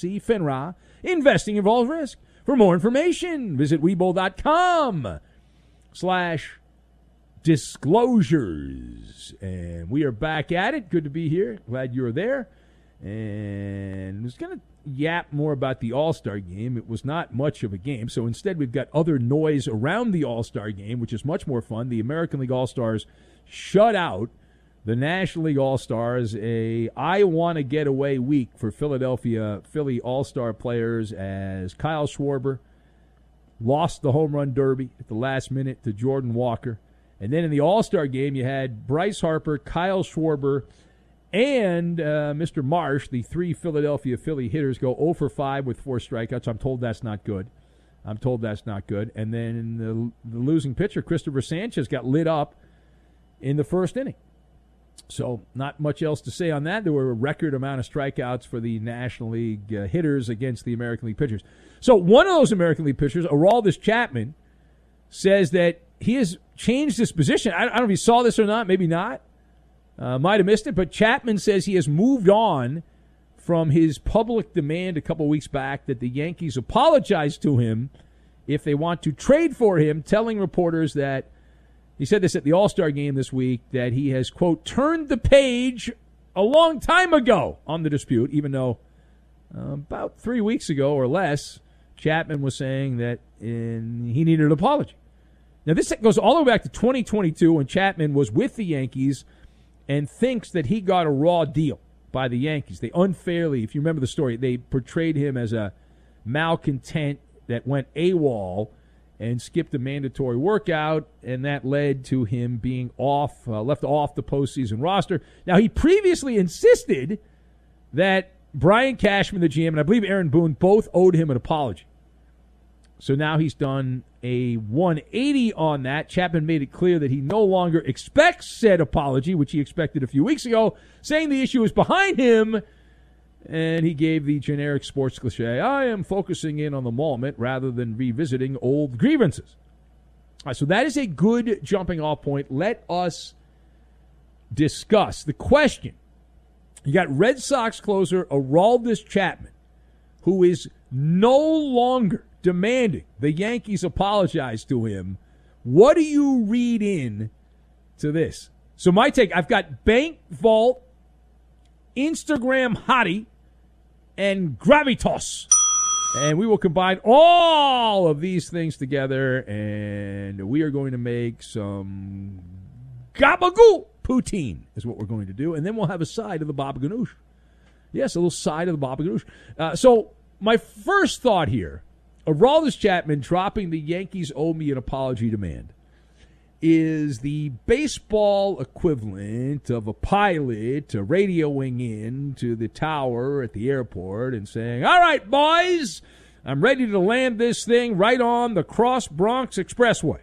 SEC, FINRA. Investing involves risk. For more information, visit Webull.com/disclosures. And we are back at it. Good to be here. Glad you're there. And I was going to yap more about the All-Star game. It was not much of a game. So instead, we've got other noise around the All-Star game, which is much more fun. The American League All-Stars shut out the National League All-Stars, a I-want-to-get-away week for Philly All-Star players, as Kyle Schwarber lost the home run derby at the last minute to Jordan Walker. And then in the All-Star game, you had Bryce Harper, Kyle Schwarber, and Mr. Marsh, the three Philadelphia Philly hitters, go 0 for 5 with 4 strikeouts. I'm told that's not good. And then the losing pitcher, Christopher Sanchez, got lit up in the first inning. So not much else to say on that. There were a record amount of strikeouts for the National League hitters against the American League pitchers. So one of those American League pitchers, Aroldis Chapman, says that he has changed his position. I don't know if you saw this or not. Maybe not. Might have missed it. But Chapman says he has moved on from his public demand a couple weeks back that the Yankees apologize to him if they want to trade for him, telling reporters that he said this at the All-Star game this week, that he has, quote, turned the page a long time ago on the dispute, even though about 3 weeks ago or less, Chapman was saying that he needed an apology. Now, this goes all the way back to 2022 when Chapman was with the Yankees and thinks that he got a raw deal by the Yankees. They unfairly, if you remember the story, they portrayed him as a malcontent that went AWOL and skipped a mandatory workout, and that led to him being left off the postseason roster. Now, he previously insisted that Brian Cashman, the GM, and I believe Aaron Boone both owed him an apology. So now he's done a 180 on that. Chapman made it clear that he no longer expects said apology, which he expected a few weeks ago, saying the issue is behind him. And he gave the generic sports cliche, I am focusing in on the moment rather than revisiting old grievances. All right, so that is a good jumping off point. Let us discuss the question. You got Red Sox closer Aroldis Chapman, who is no longer demanding the Yankees apologize to him. What do you read in to this? So my take, I've got Bank Vault, Instagram Hottie, and Gravitas. And we will combine all of these things together, and we are going to make some gabagool poutine is what we're going to do. And then we'll have a side of the baba ganoush. Yes, a little side of the baba ganoush. So my first thought here, Aroldis Chapman dropping the Yankees owe me an apology demand, is the baseball equivalent of a pilot radioing in to the tower at the airport and saying, all right, boys, I'm ready to land this thing right on the Cross Bronx Expressway.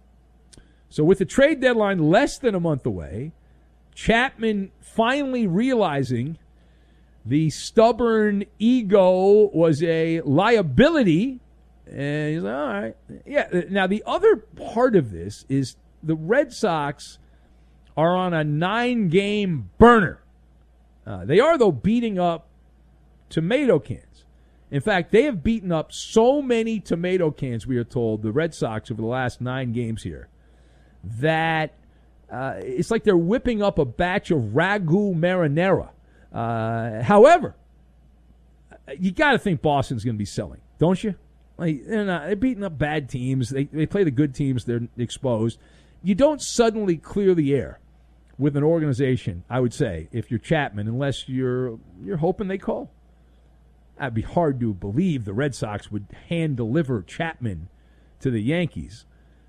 So with the trade deadline less than a month away, Chapman finally realizing the stubborn ego was a liability, and he's like, all right. Yeah. Now, the other part of this is the Red Sox are on a 9-game burner. They are, though, beating up tomato cans. In fact, they have beaten up so many tomato cans, we are told, the Red Sox over the last 9 games here, that it's like they're whipping up a batch of ragu marinara. However, you got to think Boston's going to be selling, don't you? Like, they're beating up bad teams. They play the good teams. They're exposed. You don't suddenly clear the air with an organization, I would say, if you're Chapman, unless you're hoping they call. That'd be hard to believe the Red Sox would hand-deliver Chapman to the Yankees.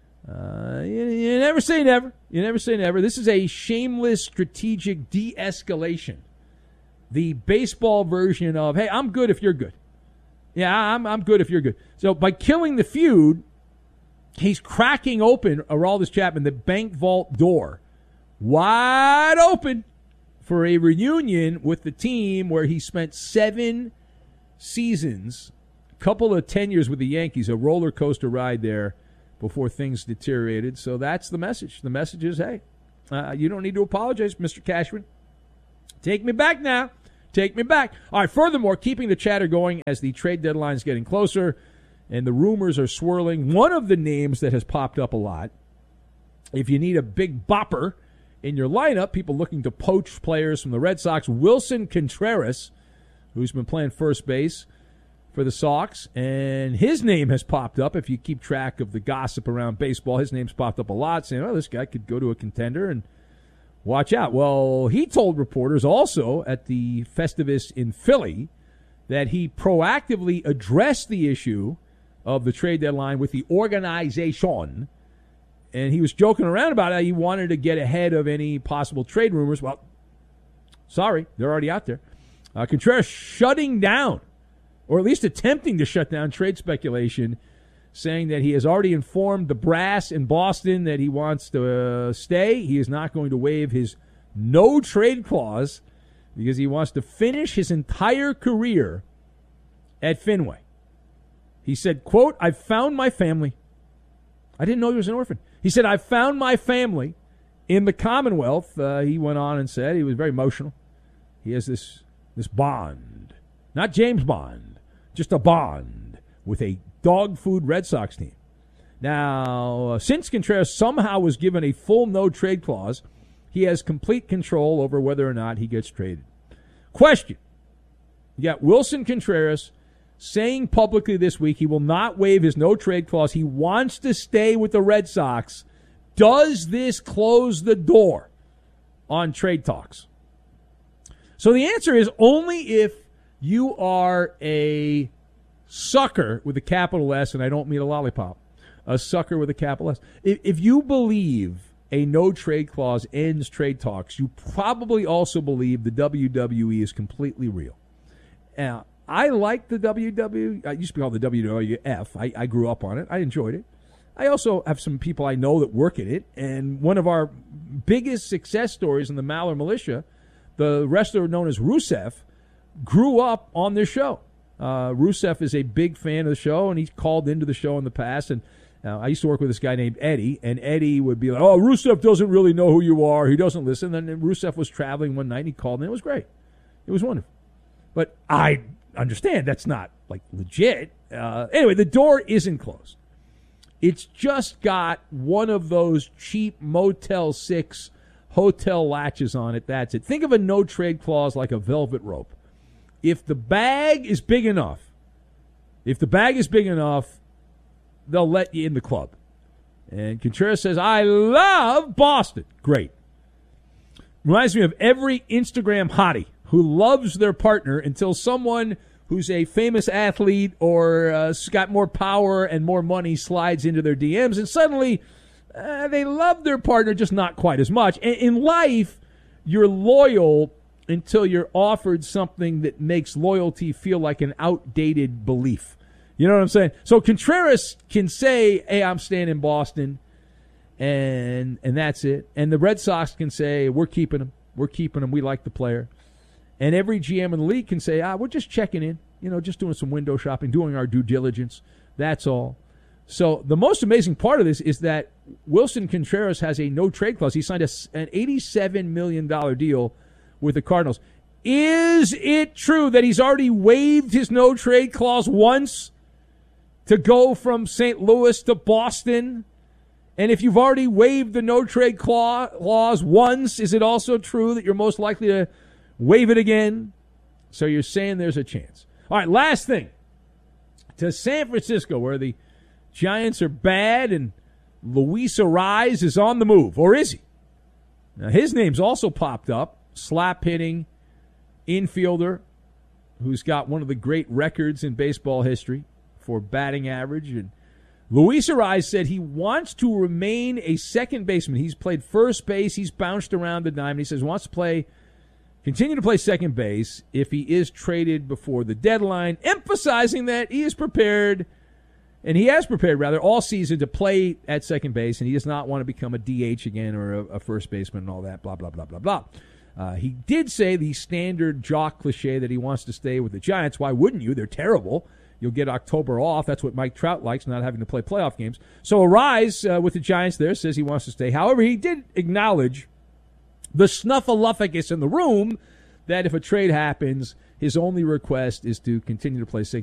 You never say never. You never say never. This is a shameless strategic de-escalation. The baseball version of, hey, I'm good if you're good. Yeah, I'm good if you're good. So by killing the feud, he's cracking open Aroldis Chapman, the bank vault door, wide open for a reunion with the team where he spent 7 seasons, a couple of tenures with the Yankees, a roller coaster ride there before things deteriorated. So that's the message. The message is, hey, you don't need to apologize, Mr. Cashman. Take me back now. Take me back. All right, furthermore, keeping the chatter going as the trade deadline is getting closer and the rumors are swirling, one of the names that has popped up a lot, if you need a big bopper in your lineup, people looking to poach players from the Red Sox, Wilson Contreras, who's been playing first base for the Sox, and his name has popped up. If you keep track of the gossip around baseball, his name's popped up a lot, saying, oh, this guy could go to a contender and watch out. Well, he told reporters also at the Festivus in Philly that he proactively addressed the issue of the trade deadline with the organization, and he was joking around about it. He wanted to get ahead of any possible trade rumors. Well, sorry, they're already out there. Contreras shutting down, or at least attempting to shut down, trade speculation, saying that he has already informed the brass in Boston that he wants to stay. He is not going to waive his no-trade clause because he wants to finish his entire career at Fenway. He said, quote, I've found my family. I didn't know he was an orphan. He said, I found my family in the Commonwealth. He went on and said, he was very emotional. He has this bond, not James Bond, just a bond with a dog food Red Sox team. Now, since Contreras somehow was given a full no-trade clause, he has complete control over whether or not he gets traded. Question. You got Wilson Contreras saying publicly this week he will not waive his no-trade clause. He wants to stay with the Red Sox. Does this close the door on trade talks? So the answer is only if you are a sucker with a capital S, and I don't mean a lollipop, a sucker with a capital S. If you believe a no-trade clause ends trade talks, you probably also believe the WWE is completely real. Now, I like the WWE. I used to be called the WWF. I grew up on it. I enjoyed it. I also have some people I know that work at it, and one of our biggest success stories in the Maller Militia, the wrestler known as Rusev, grew up on this show. Rusev is a big fan of the show, and he's called into the show in the past. And I used to work with this guy named Eddie, and Eddie would be like, oh, Rusev doesn't really know who you are. He doesn't listen. And then Rusev was traveling one night, and he called, and it was great. It was wonderful. But I understand that's not, like, legit. Anyway, the door isn't closed. It's just got one of those cheap Motel 6 hotel latches on it. That's it. Think of a no-trade clause like a velvet rope. If the bag is big enough, they'll let you in the club. And Contreras says, I love Boston. Great. Reminds me of every Instagram hottie who loves their partner until someone who's a famous athlete or got more power and more money slides into their DMs, and suddenly they love their partner, just not quite as much. And in life, you're loyal until you're offered something that makes loyalty feel like an outdated belief. You know what I'm saying? So Contreras can say, hey, I'm staying in Boston, and that's it. And the Red Sox can say, we're keeping him. We like the player. And every GM in the league can say, we're just checking in, just doing some window shopping, doing our due diligence. That's all. So the most amazing part of this is that Wilson Contreras has a no-trade clause. He signed an $87 million deal with the Cardinals. Is it true that he's already waived his no-trade clause once to go from St. Louis to Boston? And if you've already waived the no-trade clause once, is it also true that you're most likely to waive it again? So you're saying there's a chance. All right, last thing. To San Francisco, where the Giants are bad and Luis Arraez is on the move. Or is he? Now, his name's also popped up. Slap-hitting infielder who's got one of the great records in baseball history for batting average. And Luis Arraez said he wants to remain a second baseman. He's played first base. He's bounced around the diamond. He says he wants to continue to play second base if he is traded before the deadline, emphasizing that he is prepared, and he has prepared, rather, all season to play at second base, and he does not want to become a DH again or a first baseman and all that, blah, blah, blah, blah, blah. He did say the standard jock cliche that he wants to stay with the Giants. Why wouldn't you? They're terrible. You'll get October off. That's what Mike Trout likes, not having to play playoff games. So Arraez with the Giants there says he wants to stay. However, he did acknowledge the snuffleupagus in the room that if a trade happens, his only request is to continue to play